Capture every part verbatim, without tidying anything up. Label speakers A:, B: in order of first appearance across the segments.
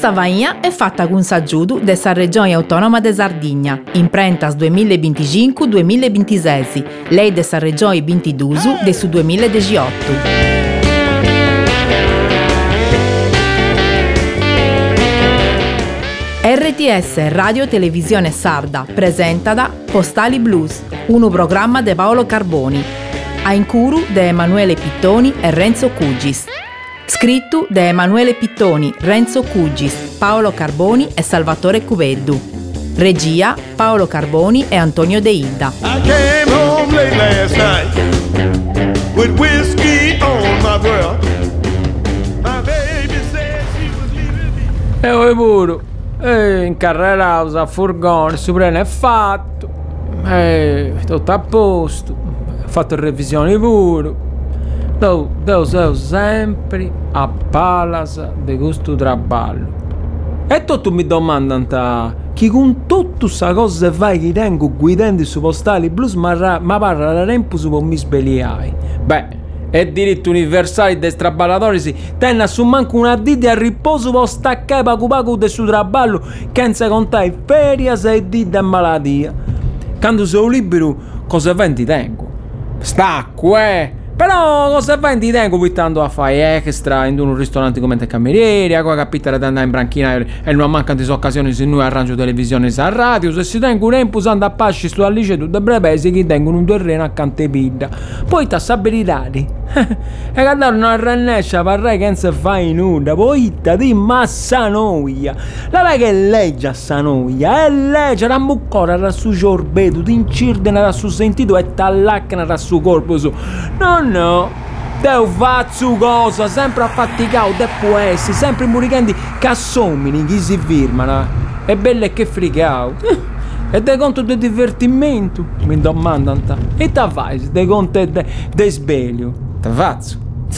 A: Questa vaia è fatta con s'aggiudu della Regione Autonoma de Sardigna, in prentas duemilaventicinque duemilaventisei, lei della Regione ventidusu de su duemiladiciotto. R T S Radio Televisione Sarda presenta da Postali Blues, un programma de Paolo Carboni, a incuru de Emanuele Pittoni e Renzo Cugis. Scritto da Emanuele Pittoni, Renzo Cugis, Paolo Carboni e Salvatore Cuveddu. Regia Paolo Carboni e Antonio De Ilda.
B: I came home late last night with whiskey on my breath. My baby said she was leaving me.
C: E voi pure, e in carrera usa furgone, si prende è fatto, e tutto a posto, ho fatto revisioni pure. Devo, devo, devo sempre a palasa di questo traballo. E tutto mi domandano chi con tutta questa cosa fai che tengo guidando su Postali Blues ma, ma parla da tempo su mi sbeliai. Beh, è diritto universale dei traballatori si tenne a su manco una dita a riposo per staccare pacu pacu del suo traballo che non si conta in feria se dita e maladia. Quando sono libero cosa vendi tengo? Stacco, eh! Però cosa vendi tengo pittando a fare extra in un ristorante come te camerieri, a qua capitare di andare in branchina e non mancano di occasioni se noi arrangio televisione a radio, se si tengo un tempo usando a pasci su Alice tutte brevesi che tengono un terreno accanto ai pidda. Poi ti assabilitati e quando non arrennesce parrai che non si fa in nulla, poi ti di massa noia. La vai che legge a sta noia, e legge la muccora da su ciorbeto, ti incirdena da su sentito e t'allacchina da su corpo su. No, no, devo faccio cosa, sempre affaticato, e può essere, sempre murichendi che assomini, chi si firmano, è bello e che frigao. E dai conto di divertimento, mi domandano, e te fai, dai conto di sveglio, te faccio,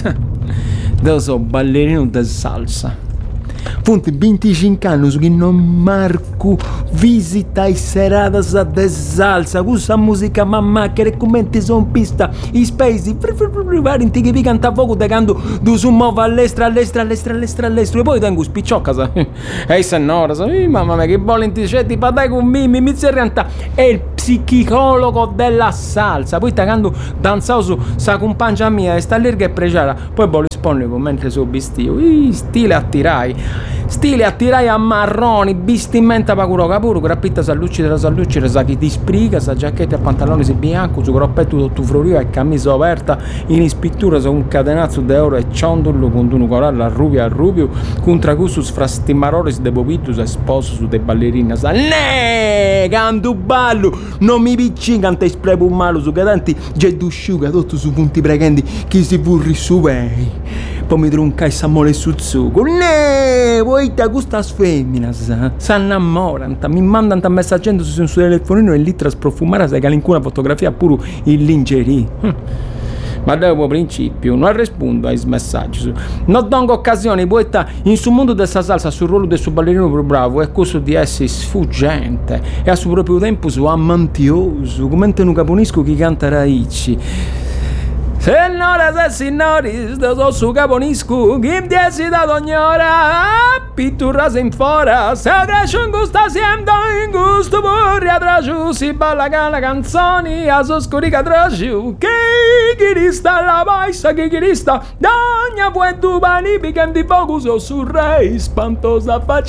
C: devo so ballerino di salsa. Fonte venticinque anni su che non marco visita e serata sa de salsa con sa musica mamma che recommenti son pista i spesi vari che vi canta fuoco da quando tu su muove all'estra all'estra all'estra all'estra all'estra e poi tengo spicciocca sa ehi senora sa mamma mia che volenti c'è ti padai con me mi mi si realtà è il psicologo della salsa poi quando danzavo su sa compagna mia e sta lì che pregiara poi voglio rispondere mentre sono vestito stile attirai stile attirai a marroni bistimenta pacuro capuro grappita sallucci sallucci sa chi ti spriga sa giacchetta e pantaloni si bianco su groppetto tutto florio e camicia aperta in ispittura su un catenazzo d'oro e ciondolo con un corallo a rubio a rubio con tracussus fra stimaroris de bobitus e sposo su de ballerina sa ne canto ballo non mi piccin canta esprepo un malo su cadenti getto sciuga tutto su punti preghendi chi si burri su vei poi mi tronca e s'ammole su zucco ne poi da questa femmina s'annamorano mi mandano a messaggendo su su telefonino e lì trasprofumare se che in fotografia pure il lingerie ma dopo principio non rispondo ai messaggi non do occasioni poi sta in su mondo della salsa sul ruolo del suo ballerino più bravo è questo di essere sfuggente e a suo proprio tempo su amantioso come non caponisco chi canta raici. Signore e signori, sto su caponisco, chi mi diesi da ognora, pittura sin fora, se cresce un gusto siendo in gusto pure atrasciu, si balla cana canzoni, a soscurica atrasciu, che chi rista la paisa, che chi rista, d'ogna puente pani, piccanti focus su re, spantosa faccia.